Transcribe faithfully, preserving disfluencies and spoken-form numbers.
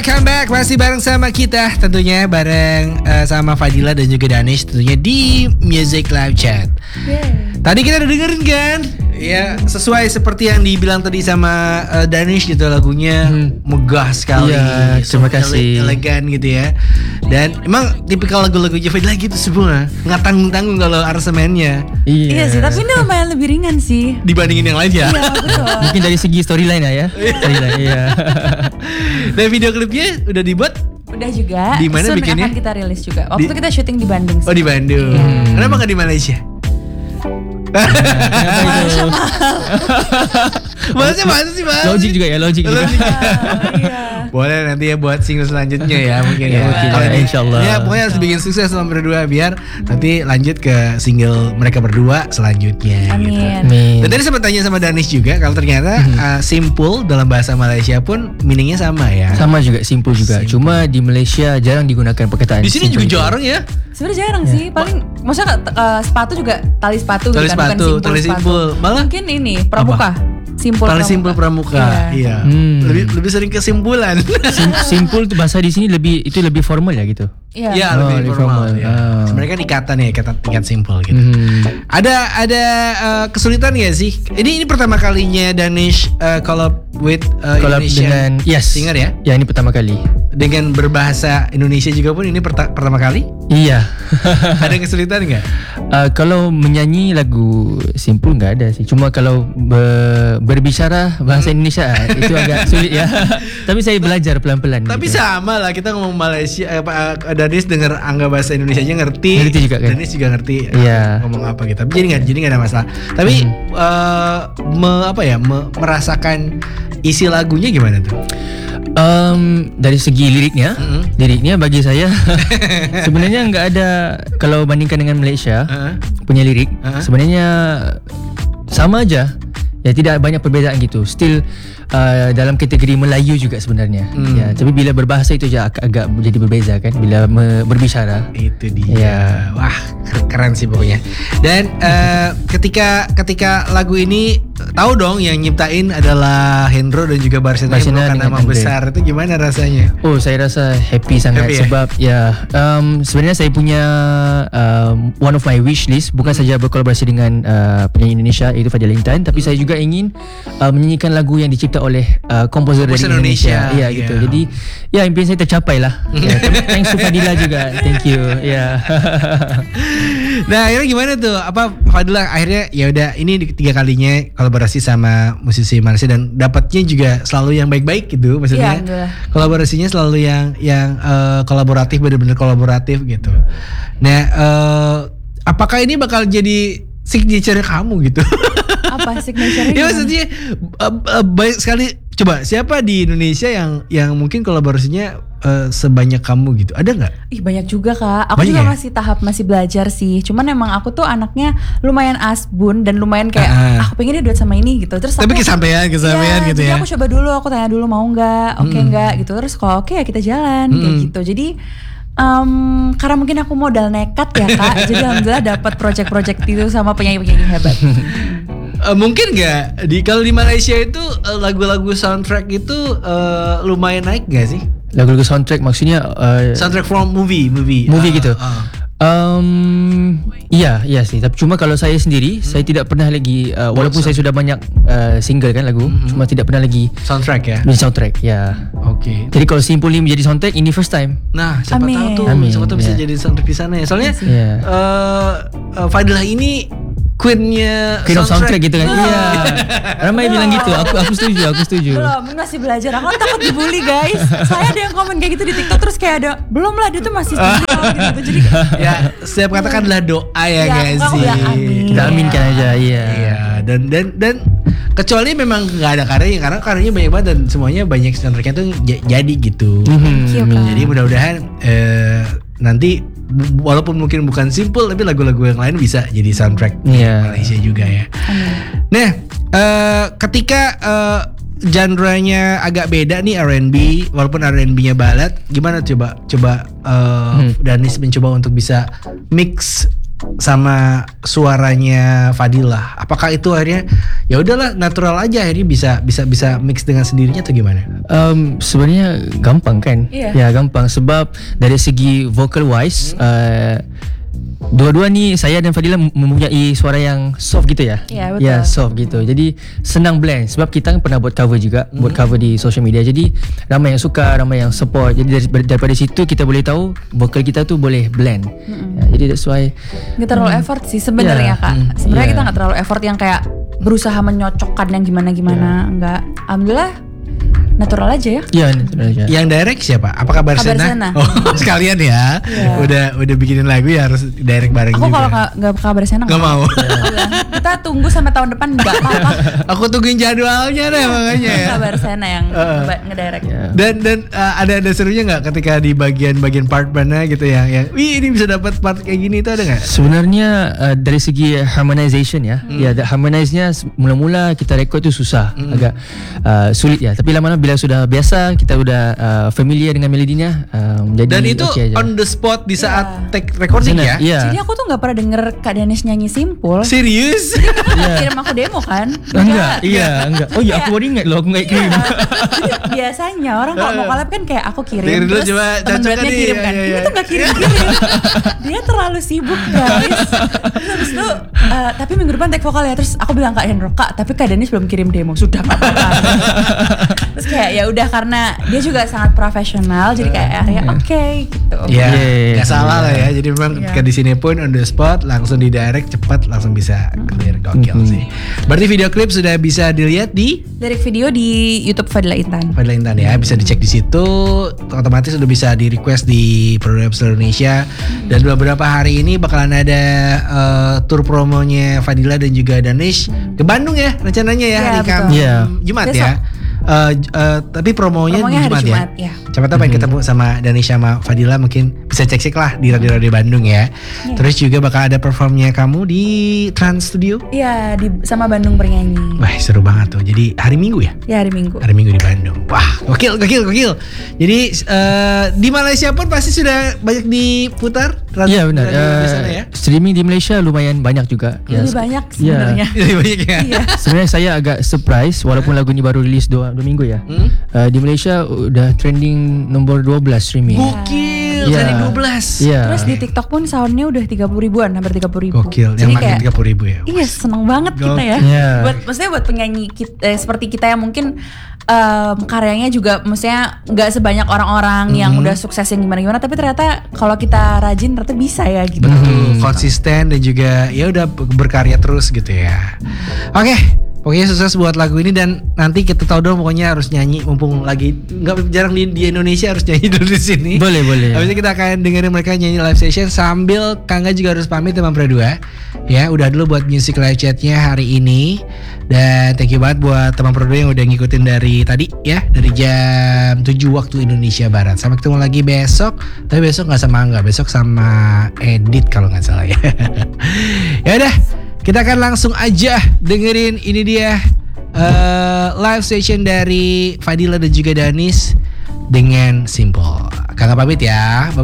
welcome back. Masih bareng sama kita, tentunya bareng uh, sama Fadila dan juga Danish, tentunya di Music Live Chat. Yeah. Tadi kita udah dengerin kan? Ya, sesuai seperti yang dibilang tadi sama uh, Danish gitu, lagunya hmm. megah sekali. Iya, terima kasih. Ele- elegan gitu ya. Dan emang tipikal lagu-lagu Fadila gitu semua, nggak tanggung-tanggung kalau aransemennya. Iya. Iya sih, tapi ini lumayan lebih ringan sih dibandingin yang lain ya. Iya, betul. Mungkin dari segi storyline ya. Storyline, iya. Dan video klipnya udah dibuat? Udah juga. Di mana bikinnya? Akan kita rilis juga. Waktu itu kita syuting di Bandung sih. Oh, di Bandung. Yeah. Kenapa nggak di Malaysia? Malaysia Malaysia mana sih, Bang? Logik juga ya, logik juga. Iya. Boleh nanti ya buat single selanjutnya ya mungkin ya. Mungkin ya, insyaallah. Ya pokoknya harus bikin sukses sama berdua biar nanti lanjut ke single mereka berdua selanjutnya. Amin. Gitu. Amin. Dan tadi sempat tanya sama Danish juga kalau ternyata uh, simple dalam bahasa Malaysia pun meaningnya sama ya. Sama juga, simple juga. Simple. Cuma di Malaysia jarang digunakan perkataan. Di sini juga itu. jarang ya. Sebenarnya jarang ya. sih. Paling maksudnya uh, sepatu juga tali sepatu tali gitu sepatu, kan, bukan simpul tali simpul. Malah mungkin ini pramuka. Simpul tali simpul pramuka. Iya. Hmm. Lebih lebih sering kesimpulan. Sim- simpul itu bahasa di sini lebih itu lebih formal ya gitu. Iya, ya, oh, lebih formal. Ya. Oh. Sebenarnya kan ikatan ya, ikatan tingkat simpul gitu. Hmm. Ada ada uh, kesulitan ya sih? Ini ini pertama kalinya Danish uh, collab with uh, collab Indonesian dengan yes. singer ya? Ya, ini pertama kali. Dengan berbahasa Indonesia juga pun ini perta- pertama kali? Iya. Ada kesulitan nggak? Uh, kalau menyanyi lagu simpul nggak ada sih. Cuma kalau be- berbicara bahasa Indonesia itu agak sulit ya. Tapi saya belajar pelan-pelan. Tapi gitu. sama lah, kita ngomong Malaysia, eh, Pak Danis dengar angga bahasa Indonesia aja ngerti. Ngerti juga kan? Danis juga ngerti. Iya. Ngomong apa gitu. Tapi jadi nggak, jadi nggak ada masalah. Tapi hmm. uh, me, apa ya, me, merasakan isi lagunya gimana tuh? Um, dari segi liriknya, mm-hmm. liriknya bagi saya sebenarnya nggak ada, kalau bandingkan dengan Malaysia uh-huh. punya lirik, uh-huh. sebenarnya sama aja. Ya, tidak banyak perbezaan gitu. Still uh, dalam kategori Melayu juga sebenarnya. Hmm. Ya, tapi bila berbahasa itu aja agak, agak jadi berbeza kan bila me- berbicara. Itu dia. Ya. Wah, keren sih pokoknya. Dan uh, ketika ketika lagu ini tahu dong yang nyiptain adalah Hendro dan juga Barsena yang merupakan nama Andre. Besar, itu gimana rasanya? Oh, saya rasa happy sangat happy, sebab ya, ya um, sebenarnya saya punya um, one of my wish list bukan hmm. saja berkolaborasi dengan uh, penyanyi Indonesia iaitu Fadila Intan, tapi hmm. saya juga ingin uh, menyanyikan lagu yang dicipta oleh uh, komposer dari Indonesia. Iya, yeah. gitu. Jadi ya, impian saya tercapai lah. Ya, thanks to Fadila juga. Thank you. Ya. Yeah. Nah, akhirnya gimana tuh? Apa Fadila akhirnya ya udah ini tiga kalinya kolaborasi sama musisi Malaysia dan dapatnya juga selalu yang baik-baik gitu, maksudnya. Ya, kolaborasinya selalu yang yang uh, kolaboratif, benar-benar kolaboratif gitu. Nah, uh, apakah ini bakal jadi signature kamu gitu? Apa signature? Ya maksudnya uh, uh, baik sekali. Coba siapa di Indonesia yang yang mungkin kolaborasinya uh, sebanyak kamu gitu? Ada nggak? Ih, banyak juga Kak. Aku banyak juga ya? masih tahap masih belajar sih. Cuman emang aku tuh anaknya lumayan asbun dan lumayan kayak uh, aku pengen duet sama ini gitu. Terus tapi aku, kesampaian kesampaian ya, gitu jadi ya. Aku coba dulu, aku tanya dulu mau nggak, oke okay, hmm. nggak gitu. Terus kalau oke okay, ya kita jalan hmm. kayak gitu. Jadi Um, karena mungkin aku modal nekat ya Kak. Jadi alhamdulillah dapat project-project itu sama penyanyi-penyanyi hebat. Uh, mungkin nggak di kalau di Malaysia itu uh, lagu-lagu soundtrack itu uh, lumayan naik nggak sih? Lagu-lagu soundtrack maksudnya uh, soundtrack from movie, movie, movie uh, gitu. Uh. Um, iya, iya sih. Tapi cuma kalau saya sendiri, hmm. saya tidak pernah lagi, uh, walaupun soundtrack. Saya sudah banyak uh, single kan lagu, hmm. cuma tidak pernah lagi soundtrack ya. Menjadi soundtrack, ya. Oke. Okay. Jadi kalau Simple ini menjadi soundtrack, ini first time. Nah, siapa Amin. tahu tuh, Amin. siapa tahu bisa yeah. jadi soundtrack di sana ya. Soalnya yeah. uh, uh, Fadilah ini Queen-nya Queen of soundtrack gitu kan. Oh. Iya. Ramai bilang gitu. Aku aku setuju, aku setuju. Belum, masih belajar. Aku takut dibully, guys. Saya ada yang komen kayak gitu di TikTok terus kayak ada, belum lah dia tuh masih setuju gitu. Jadi ya, setiap kata kan adalah doa ya, ya guys sih. Amin. Kita aminkan aja, iya. Iya, dan dan dan kecuali memang nggak ada karyanya, karena karyanya banyak banget dan semuanya banyak soundtracknya tuh j- jadi gitu. Mm-hmm. Jadi mudah-mudahan eh, nanti walaupun mungkin bukan simple tapi lagu-lagu yang lain bisa jadi soundtrack yeah. Malaysia juga ya. Amin. Nah, uh, ketika uh, genre-nya agak beda nih R and B, walaupun R and B-nya ballad, gimana coba coba uh, hmm. Danis mencoba untuk bisa mix sama suaranya Fadila? Apakah itu akhirnya ya udahlah natural aja akhirnya bisa bisa bisa mix dengan sendirinya atau gimana? Um, sebenarnya gampang kan? Iya. Ya gampang sebab dari segi vocal wise hmm. uh, dua-dua ni saya dan Fadila mempunyai suara yang soft gitu ya. Ya, betul. Ya, soft gitu. Jadi senang blend sebab kita kan pernah buat cover juga, hmm. buat cover di social media. Jadi ramai yang suka, ramai yang support. Jadi dari, daripada situ kita boleh tahu vokal kita tu boleh blend. Hmm. Ya, jadi that's why nggak terlalu hmm. effort sih sebenarnya, yeah. Kak. Sebenarnya yeah. kita nggak terlalu effort yang kayak berusaha menyocokkan yang gimana-gimana. Yeah. Enggak. Alhamdulillah natural aja ya. Iya, natural aja. Yang direct siapa? Apa Kabar Sena? Oh, sekalian ya. Yeah. Udah udah bikinin lagu ya harus direct bareng aku juga. Aku kalau nggak Kabar Sena nggak mau. Kita tunggu sampai tahun depan nggak apa-apa. Aku tungguin jadwalnya deh makanya ya. Kabar Sena yang uh, ngedirect. Yeah. Dan dan uh, ada ada serunya nggak ketika di bagian-bagian part mana gitu ya, yang wih ini bisa dapat part kayak gini itu ada nggak? Sebenarnya uh, dari segi harmonization ya, hmm. ya harmonize-nya mula-mula kita record tu susah, hmm. agak uh, sulit ya. Tapi lama-lama bila sudah biasa, kita udah uh, familiar dengan melodinya, um, jadi dan itu okay on the spot di saat yeah. take recording ya. Yeah. Jadi aku tuh nggak pernah denger Kak Danis nyanyi Simpul. Serius? Yeah. Kirim aku demo kan? Enggak, iya enggak. Oh iya, aku baru ingat loh, aku nggak kirim. Biasanya orang kalau mau collab kan kayak aku kirim, Diri terus temen duetnya kirim kan. Ini tuh nggak kirim-kirim. Dia terlalu sibuk guys. Terus habis itu, uh, tapi minggu depan take vokal ya. Terus aku bilang Kak Hendro, Kak, tapi Kak Danis belum kirim demo. Sudah nggak apa-apa. Terus kayak ya udah karena dia juga sangat profesional, jadi kayak akhirnya oke okay, gitu. Iya, yeah, nggak salah lah ya. Jadi memang yeah. ketika di sini pun on the spot, langsung di direct cepat, langsung bisa clear. Gokil mm-hmm. sih. Berarti video klip sudah bisa dilihat di lirik video di YouTube Fadila Intan. Fadila Intan ya, bisa dicek di situ. Otomatis sudah bisa di request di program seluruh Indonesia. Dan beberapa hari ini bakalan ada uh, tour promonya Fadila dan juga Danish ke Bandung ya rencananya ya, hari Kamis yeah. Jumat besok. Ya. Uh, uh, tapi promonya, promonya di Jumat, Jumat ya. ya. Siapa tahu pengen ketemu sama Danish sama Fadila, mungkin bisa cek-cek lah di radio-radio Bandung ya. ya. Terus juga bakal ada performnya kamu di Trans Studio. Iya, di sama Bandung Bernyanyi. Wah, seru banget tuh. Jadi hari Minggu ya? Ya, hari Minggu. Hari Minggu di Bandung. Wah, gokil, gokil, gokil. Jadi uh, di Malaysia pun pasti sudah banyak diputar. Iya benar. Uh, ya? Streaming di Malaysia lumayan banyak juga. Lebih ya, banyak sebenarnya. Ya. Lebih banyak ya. Iya. Sebenarnya saya agak surprise walaupun lagu ini baru rilis dua, dua minggu ya. Hmm? Uh, di Malaysia udah trending nomor dua belas streaming. Gokil, yeah. trending dua belas. Yeah. Terus di TikTok pun soundnya udah tiga puluh ribuan, hampir tiga puluh ribu. Gokil, yang makin tiga puluh ribu ya. Iya, seneng banget Gokil. Kita ya. Yeah. Buat maksudnya buat penyanyi kita, eh, seperti kita yang mungkin um, karyanya juga maksudnya nggak sebanyak orang-orang mm-hmm. yang udah sukses yang gimana-gimana, tapi ternyata kalau kita rajin ternyata bisa ya gitu. Betul, konsisten dan juga ya udah berkarya terus gitu ya. Oke. Okay. Pokoknya sukses buat lagu ini, dan nanti kita tahu dong pokoknya harus nyanyi mumpung lagi nggak jarang di, di Indonesia, harus nyanyi dulu di sini. Boleh boleh. Habis itu kita akan dengerin mereka nyanyi live session sambil Kangga juga harus pamit teman Produa. Ya udah dulu buat music live chatnya hari ini, dan thank you banget buat teman Produa yang udah ngikutin dari tadi ya, dari jam tujuh waktu Indonesia Barat. Sampai ketemu lagi besok, tapi besok nggak sama Angga, besok sama Edit kalau nggak salah ya. Ya udah. Kita akan langsung aja dengerin ini dia uh, live session dari Fadila dan juga Danis dengan Simple. Kakak pamit ya.